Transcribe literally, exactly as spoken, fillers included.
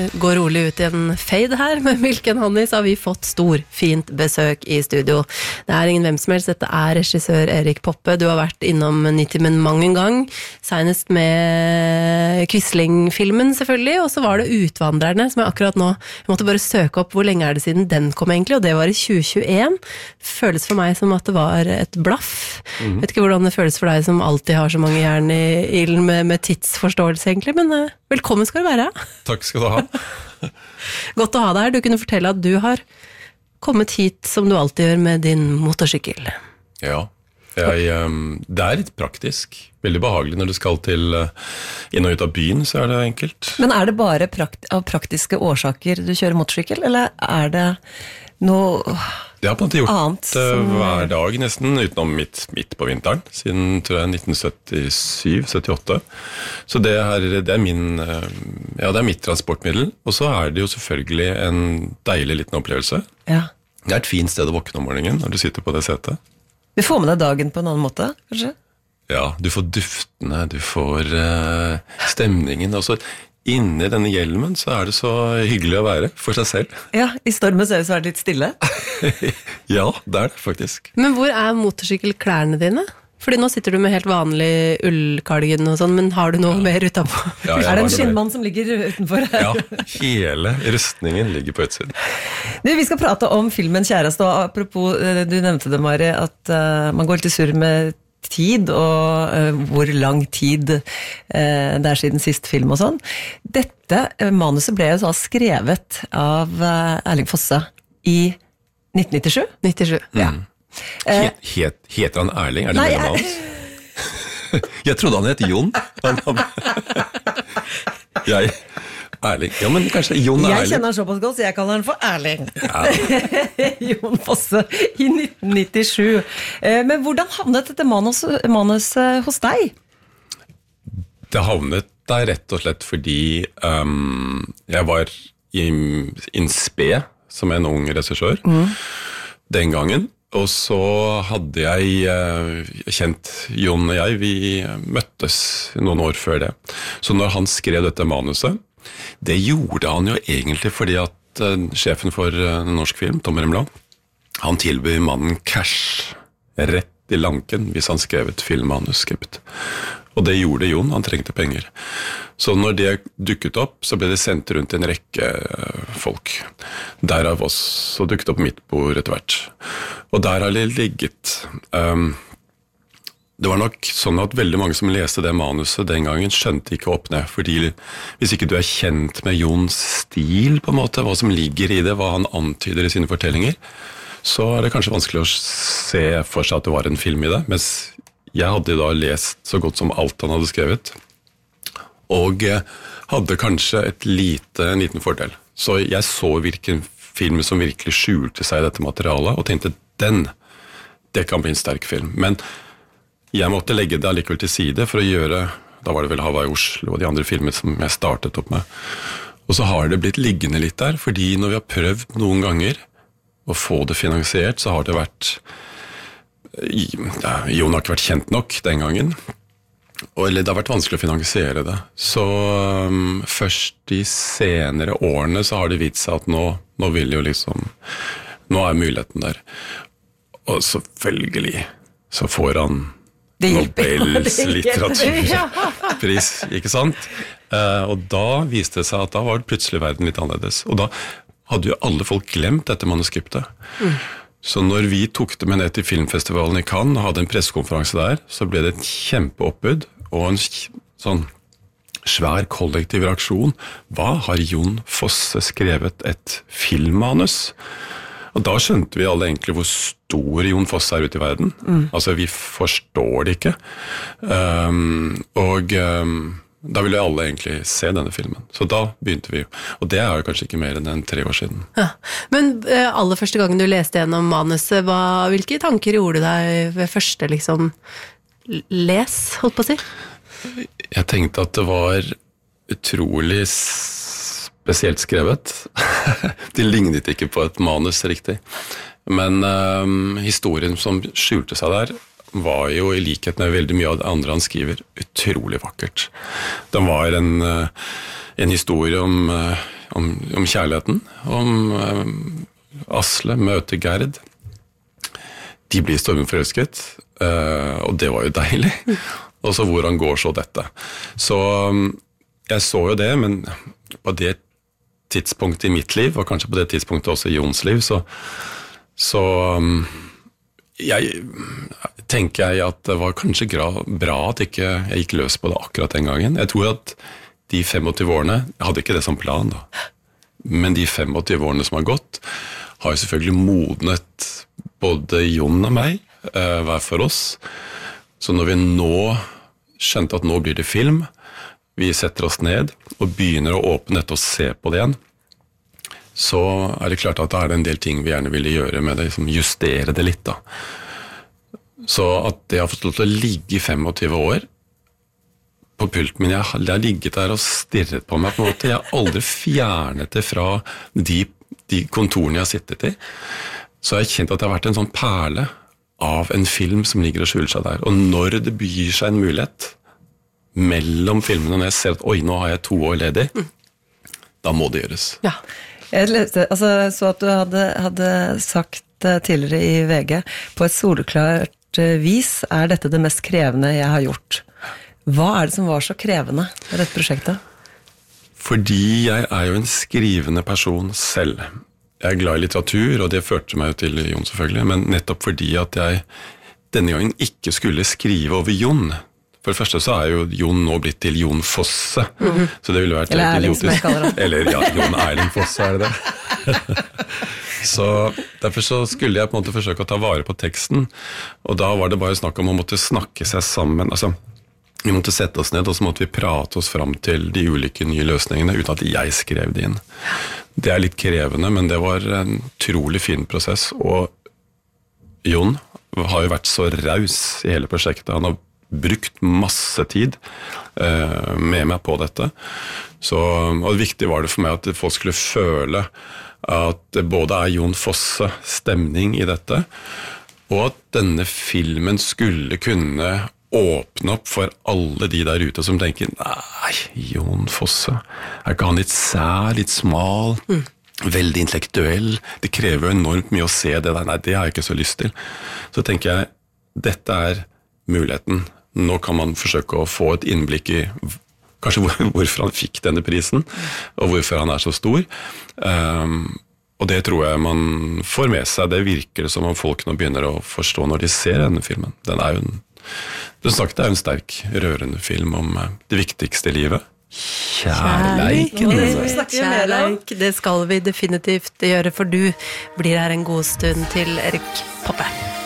gå rolig ut i en fade her med Milk and Honey, så har vi fått stor, fint besøk i studio. Det er ingen hvem som helst, dette er regissør Erik Poppe. Du har vært innom Nitimen mange en gang, senest med Quisling-filmen selvfølgelig, og så var det Utvandrerne, som jeg akkurat nå, jeg måtte bare søke opp hvor lenge er det siden den kom egentlig, og det var i tjue tjueen. Føles for meg som at det var et blaff. Mm. Vet ikke hvordan det føles for deg som alltid har så mange jern i ilden med, med tidsforståelse egentlig, men uh, velkommen skal du være. Takk skal du ha. Godt å ha deg her. Du kunne fortelle at du har kommet hit som du alltid gjør med din motorsykkel. Ja, jeg, um, det er litt praktisk. Veldig behagelig når du skal til uh, inn og ut av byen, så er det enkelt. Men er det bare prakt- av praktiske årsaker du kjører motorsykkel, eller er det noe Det har på en måte gjort annet som... hver dag nesten, utenom midt, midt på vinteren, siden tror jeg nitten syttisju syttiåtte. Så det er, det er min, ja, det er mitt transportmiddel, og så er det jo selvfølgelig en deilig liten opplevelse. Ja. Det er et fint sted å våkne om morgenen når du sitter på det setet. Du får med deg dagen på en annen måte, kanskje? Ja, du får duftene, du får uh, stemningen, og så inni denne hjelmen så er det så hyggelig å være for seg selv. Ja, i stormen så er det så litt stille. Ja, det er det faktisk. Men hvor er motorsykkelklærne dine? Fordi nå sitter du med helt vanlig ullkardigan og sånn, men har du noe ja. mer utenpå? Ja, er det en skinnmann som ligger utenfor her? Ja, hele rustningen ligger på utsiden. Du, vi skal prate om filmen Kjæreste, og apropos, du nevnte det, Mari, at uh, man går litt i surr med tid, og uh, hvor lang tid uh, det er siden sist film og sånn. Dette uh, manuset ble jo så skrevet av uh, Erling Fosse i nitten nittisju. nittisju. Ja. Mm. Het, het, heter han Erling? Er det mellom hans? Jeg trodde han het Jon. Jeg... Erling. Ja, men kanskje Jon er Erling. Jeg kjenner han såpass godt, så jeg kaller han for Erling. Ja. Jon Fosse i nitten nittisju. Men hvordan havnet dette manus, manus hos deg? Det havnet der rett og slett fordi um, jeg var i Inspe som en ung regissør mm. den gangen. Og så hadde jeg uh, kjent Jon og jeg, vi møttes noen år før det. Så når han skrev dette manuset, det gjorde han jo egentlig fordi at uh, sjefen for uh, norsk film, Tom Remland, han tilbød mannen cash rett i lanken hvis han skrev et filmmanuskript. Og det gjorde Jon, han trengte penger. Så når det dukket opp, så ble det sendt rundt en rekke uh, folk. Derav oss, så dukket opp mitt bord etter hvert. Og der har det ligget... Um, Det var nok sånn at veldig mange som leste det manuset den gangen skjønte ikke opp ned, fordi hvis ikke du er kjent med Jons stil på en måte, hva som ligger i det, hva han antyder i sine fortellinger, så er det kanskje vanskelig å se for seg at det var en film i det, mens jeg hadde da lest så godt som alt han hadde skrevet, og hadde kanskje et lite, en liten fordel. Så jeg så hvilken film som virkelig skjulte seg i dette materialet, og tenkte, den, det kan bli en sterk film. Men jeg måtte legge det allikevel til side for å gjøre, da var det vel Hawaii Oslo og de andre filmer som jeg startet opp med. Og så har det blitt liggende litt der, fordi når vi har prøvd noen ganger å få det finansiert, så har det vært, ja, Jon har ikke vært kjent nok den gangen, og, eller det har vært vanskelig å finansiere det. Så um, først de senere årene så har det vidt seg at nå, nå vil jo liksom, nå er muligheten der. Og selvfølgelig så får han Nobels litteraturpris, ikke sant? Uh, og da viste det seg at da var plutselig verden litt annerledes. Og da hadde jo alle folk glemt dette manuskriptet. Mm. Så når vi tok det med ned til filmfestivalen i Cannes og hadde en pressekonferanse der, så ble det et kjempeoppbud og en sånn svær kollektiv reaksjon. Hva har Jon Fosse skrevet et filmmanus? Og da skjønte vi alle egentlig hvor stor Jon Fosse er ute i verden. Mm. Altså, vi forstår det ikke. Um, og um, da ville alle egentlig se denne filmen. Så da begynte vi jo. Og det er jo kanskje ikke mer enn en tre år siden. Ja. Men uh, aller første gangen du leste gjennom manuset, hva, hvilke tanker gjorde du deg ved første liksom, les, holdt på å si? Jeg tenkte at det var utrolig spesielt skrevet. Det lignet ikke på et manus riktig. Men um, historien som skjulte seg der, var jo i likhet med veldig mye av det andre han skriver, utrolig vakkert. Den var en, uh, en historie om uh, om, om kjærligheten, om um, Asle møter Gerd. De blir stormforelsket, uh, og det var jo deilig. Og så hvordan går så dette? Så um, jeg så jo det, men på det tidspunktet i mitt liv, og kanskje på det tidspunktet også i Jons liv, så, så um, jeg, tenker jeg at det var kanskje bra at ikke jeg gikk løs på det akkurat den gangen. Jeg tror at de femogtyve årene, jeg hadde ikke det som plan da, men de femogtyve årene som har gått, har jo selvfølgelig modnet både Jon og meg, uh, hver for oss. Så når vi nå skjønte at nå blir det film, vi setter oss ned og begynner å åpne dette og se på det igjen, så er det klart at det er en del ting vi gjerne ville gjøre med det, liksom justere det litt da. Så at det har fått lov til å ligge i femogtyve år på pulten min, jeg har ligget der og stirret på meg på en måte, jeg har aldri fjernet det fra de, de kontorene jeg har sittet i, så har jeg kjent at det har vært en sånn perle av en film som ligger og skjuler seg der, og når det byr seg en mulighet mellom filmene, når jeg ser at oi, nå har jeg to år ledig, mm. da må det gjøres. Ja, jeg leste, altså, så at du hadde, hadde sagt tidligere i V G, på et soleklart vis er dette det mest krevende jeg har gjort. Hva er det som var så krevende med dette prosjektet? Fordi jeg er jo en skrivende person selv. Jeg er glad i litteratur, og det førte meg jo til Jon selvfølgelig, men nettopp fordi at jeg denne gangen ikke skulle skrive over Jon. For det første så er jo Jon nå blitt til Jon Fosse, mm-hmm. så det ville vært Eller helt idiotisk. Eller ja, Jon Erling Fosse, er det det? Så derfor så skulle jeg på en måte forsøke å ta vare på teksten, og da var det bare snakk om å måtte snakke seg sammen, altså vi måtte sette oss ned, og så måtte vi prate oss fram til de ulike nye løsningene, uten at jeg skrev det inn. Det er litt krevende, men det var en utrolig fin prosess, og Jon har jo vært så raus i hele prosjektet, han har brukt masse tid uh, med meg på dette, så, og det viktige var det for meg at folk skulle føle at det både er Jon Fosse stemning i dette, og at denne filmen skulle kunne åpne opp for alle de der ute som tenker, nei, Jon Fosse, er ikke han litt sær, litt smal, mm. veldig intellektuell, det krever jo enormt mye å se det der, nei, det har jeg ikke så lyst til. Så tenker jeg, dette er muligheten. Nå kan man forsøke å få et innblikk i kanskje hvor, hvorfor han fikk denne prisen, og hvorfor han er så stor. Um, og det tror jeg man får med seg, det virker som om folk nå begynner å forstå når de ser denne filmen. Den er jo en Den snakket er en sterk, rørende film om det viktigste i livet. Kjærleiken. Kjærleik, det skal vi definitivt gjøre, for du blir her en god stund til Erik Poppe.